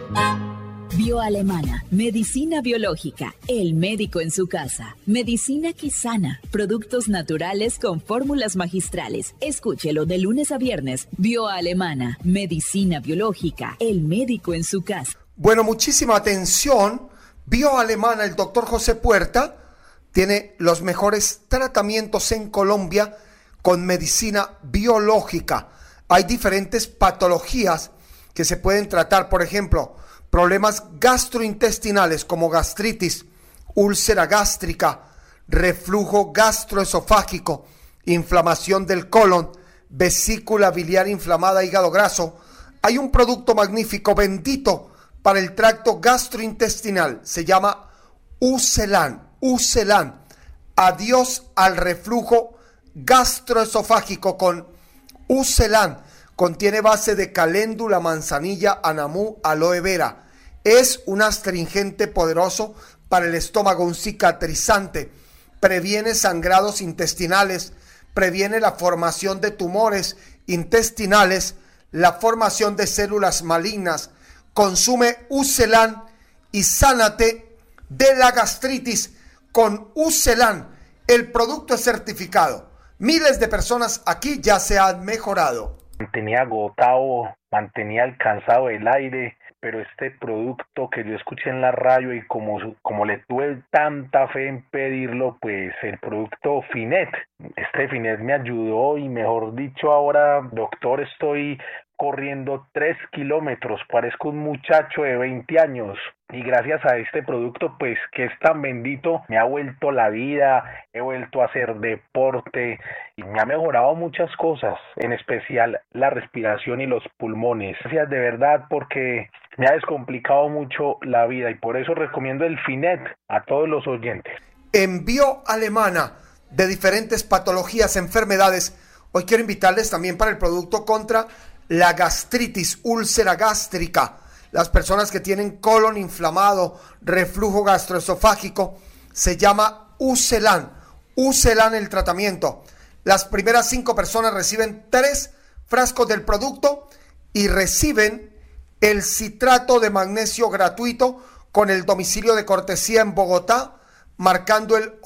Bioalemana, medicina biológica, el médico en su casa. Medicina Kisana, productos naturales con fórmulas magistrales. Escúchelo de lunes a viernes. Bioalemana, medicina biológica, el médico en su casa. Bueno, muchísima atención. Bioalemana, el doctor José Puerta, tiene los mejores tratamientos en Colombia con medicina biológica. Hay diferentes patologías que se pueden tratar, por ejemplo, problemas gastrointestinales como gastritis, úlcera gástrica, reflujo gastroesofágico, inflamación del colon, vesícula biliar inflamada, hígado graso. Hay un producto magnífico, bendito, para el tracto gastrointestinal. Se llama Ucelan. Ucelan. Adiós al reflujo gastroesofágico con Ucelan. Contiene base de caléndula, manzanilla, anamú, aloe vera. Es un astringente poderoso para el estómago, un cicatrizante. Previene sangrados intestinales, previene la formación de tumores intestinales, la formación de células malignas. Consume Ucelan y sánate de la gastritis con Ucelan. El producto es certificado. Miles de personas aquí ya se han mejorado. Mantenía agotado, mantenía alcanzado el aire, pero este producto que yo escuché en la radio y como le tuve tanta fe en pedirlo, pues el producto Finet, este Finet me ayudó y mejor dicho ahora, doctor, estoy corriendo 3 kilómetros, parezco un muchacho de 20 años y gracias a este producto pues que es tan bendito me ha vuelto la vida, he vuelto a hacer deporte y me ha mejorado muchas cosas, en especial la respiración y los pulmones. Gracias de verdad porque me ha descomplicado mucho la vida y por eso recomiendo el Finet a todos los oyentes. En Bioalemana de diferentes patologías, enfermedades, hoy quiero invitarles también para el producto contra la gastritis, úlcera gástrica, las personas que tienen colon inflamado, reflujo gastroesofágico, se llama Ucelan. Ucelan el tratamiento. Las primeras 5 personas reciben 3 frascos del producto y reciben el citrato de magnesio gratuito con el domicilio de cortesía en Bogotá, marcando el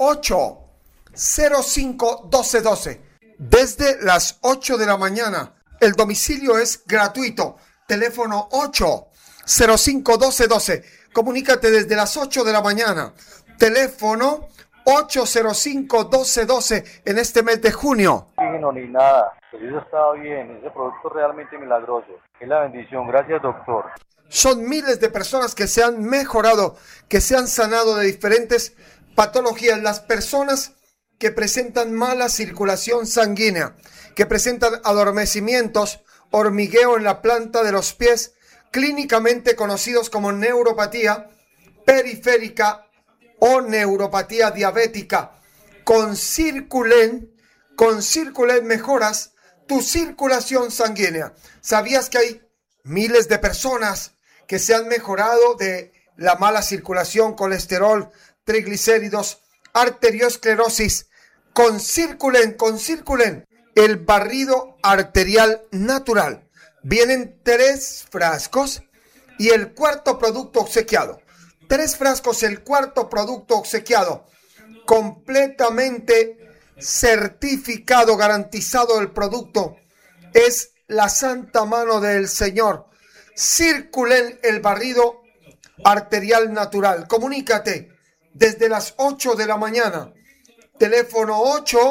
805-1212. Desde las 8 de la mañana. El domicilio es gratuito. Teléfono 805-1212. Comunícate desde las 8 de la mañana. Teléfono 805-1212 en este mes de junio. No, ni nada. Pues eso estaba bien. Ese producto es realmente milagroso. Es la bendición. Gracias, doctor. Son miles de personas que se han mejorado, que se han sanado de diferentes patologías. Las personas que presentan mala circulación sanguínea, que presentan adormecimientos, hormigueo en la planta de los pies, clínicamente conocidos como neuropatía periférica o neuropatía diabética. Con Circulen mejoras tu circulación sanguínea. ¿Sabías que hay miles de personas que se han mejorado de la mala circulación, colesterol, triglicéridos, arteriosclerosis? Con Circulen, el barrido arterial natural. Vienen 3 frascos y el cuarto producto obsequiado. 3 frascos, el cuarto producto obsequiado. Completamente certificado, garantizado el producto. Es la santa mano del Señor. Circulen el barrido arterial natural. Comunícate desde las 8 de la mañana. Teléfono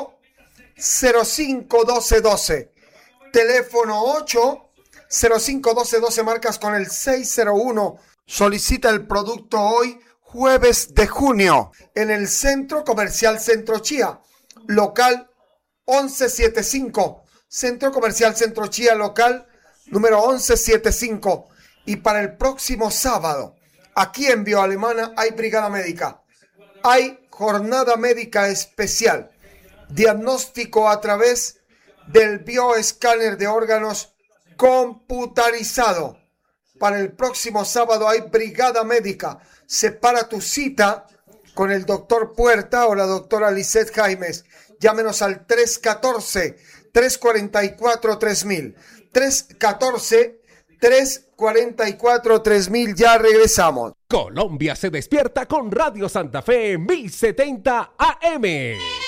805-1212. Teléfono 805-1212. Marcas con el 601. Solicita el producto hoy, jueves de junio, en el Centro Comercial Centro Chía, local 1175. Centro Comercial Centro Chía, local número 1175. Y para el próximo sábado, aquí en Bioalemana hay brigada médica. Hay jornada médica especial. Diagnóstico a través del bioescáner de órganos computarizado. Para el próximo sábado hay brigada médica. Separa tu cita con el doctor Puerta o la doctora Lisette Jaimes. Llámenos al 314-344-3000. 314 3000. Ya regresamos. Colombia se despierta con Radio Santa Fe 1070 AM.